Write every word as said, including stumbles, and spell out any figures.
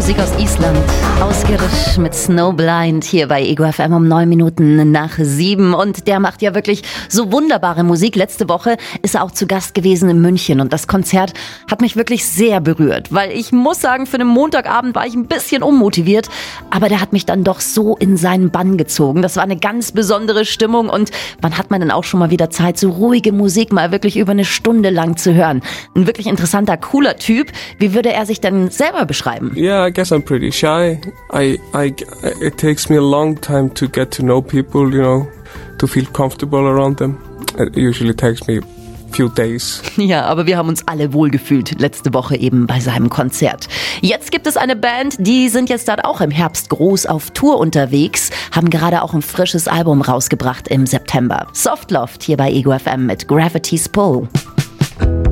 Musik aus Island. Ausgerisch mit Snowblind hier bei Ego F M um neun Minuten nach sieben. Und der macht ja wirklich so wunderbare Musik. Letzte Woche ist er auch zu Gast gewesen in München. Und das Konzert hat mich wirklich sehr berührt. Weil ich muss sagen, für einen Montagabend war ich ein bisschen unmotiviert. Aber der hat mich dann doch so in seinen Bann gezogen. Das war eine ganz besondere Stimmung. Und wann hat man denn auch schon mal wieder Zeit, so ruhige Musik mal wirklich über eine Stunde lang zu hören? Ein wirklich interessanter, cooler Typ. Wie würde er sich denn selber beschreiben? Yeah, I guess I'm pretty shy. I, I, it takes me a long time to get to know people, you know, to feel comfortable around them. It usually takes me a few days. Ja, aber wir haben uns alle wohlgefühlt letzte Woche eben bei seinem Konzert. Jetzt gibt es eine Band, die sind jetzt dann auch im Herbst groß auf Tour unterwegs, haben gerade auch ein frisches Album rausgebracht im September. Softloft hier bei Ego F M mit Gravity's Pull.